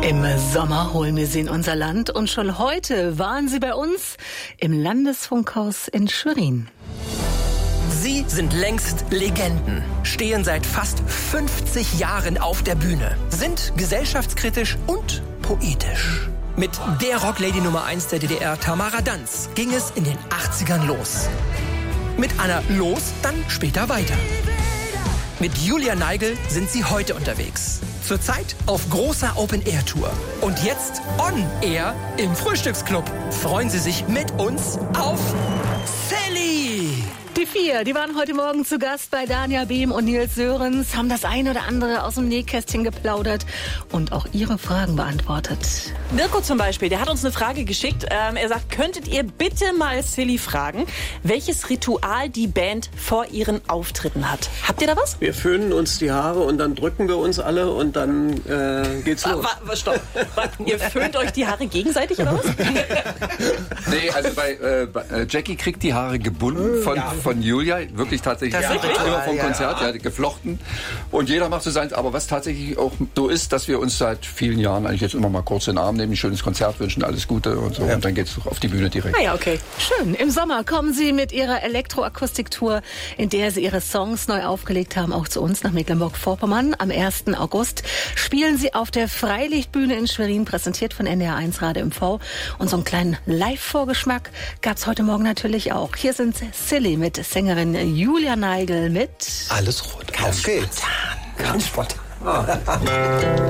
Im Sommer holen wir sie in unser Land und schon heute waren sie bei uns im Landesfunkhaus in Schwerin. Sie sind längst Legenden, stehen seit fast 50 Jahren auf der Bühne, sind gesellschaftskritisch und poetisch. Mit der Rocklady Nummer 1 der DDR, Tamara Danz, ging es in den 80ern los. Mit Anna Los dann später weiter. Mit Julia Neigl sind sie heute unterwegs. Zurzeit auf großer Open-Air-Tour. Und jetzt on-air im Frühstücksclub. Freuen Sie sich mit uns auf Sally! Die vier, die waren heute Morgen zu Gast bei Dania Behm und Nils Sörensen, haben das eine oder andere aus dem Nähkästchen geplaudert und auch ihre Fragen beantwortet. Mirko zum Beispiel, der hat uns eine Frage geschickt. Er sagt, könntet ihr bitte mal Silly fragen, welches Ritual die Band vor ihren Auftritten hat? Habt ihr da was? Wir föhnen uns die Haare und dann drücken wir uns alle und dann geht's los. Stopp. Ihr föhnt euch die Haare gegenseitig oder was? Nee, also bei Jackie kriegt die Haare gebunden von Julia, wirklich tatsächlich immer vom Konzert, geflochten. Und jeder macht so seins. Aber was tatsächlich auch so ist, dass wir uns seit vielen Jahren eigentlich jetzt immer mal kurz in den Arm nehmen, ein schönes Konzert wünschen, alles Gute und so. Ja. Und dann geht's auf die Bühne direkt. Ah ja, okay. Schön. Im Sommer kommen sie mit ihrer Elektroakustiktour, in der sie ihre Songs neu aufgelegt haben, auch zu uns nach Mecklenburg-Vorpommern. Am 1. August spielen sie auf der Freilichtbühne in Schwerin, präsentiert von NDR1 Radio MV. Und so einen kleinen Live-Vorgeschmack gab's heute Morgen natürlich auch. Hier sind Silly mit Sängerin Julia Neigl mit Alles rot. Ganz spontan. Ganz spontan.